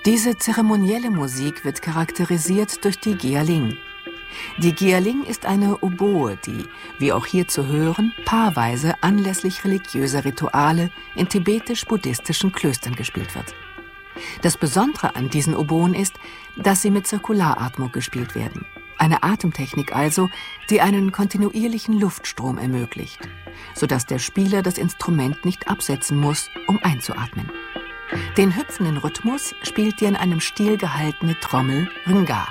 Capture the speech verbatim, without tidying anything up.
Diese zeremonielle Musik wird charakterisiert durch die Gealing. Die Gealing ist eine Oboe, die, wie auch hier zu hören, paarweise anlässlich religiöser Rituale in tibetisch-buddhistischen Klöstern gespielt wird. Das Besondere an diesen Oboen ist, dass sie mit Zirkularatmung gespielt werden. Eine Atemtechnik also, die einen kontinuierlichen Luftstrom ermöglicht, sodass der Spieler das Instrument nicht absetzen muss, um einzuatmen. Den hüpfenden Rhythmus spielt die in einem Stiel gehaltene Trommel Rnga.